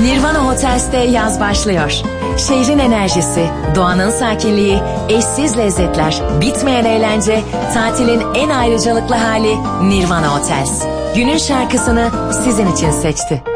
Nirvana Hotels'te yaz başlıyor. Şehrin enerjisi, doğanın sakinliği, eşsiz lezzetler, bitmeyen eğlence, tatilin en ayrıcalıklı hali Nirvana Hotels. Günün şarkısını sizin için seçti.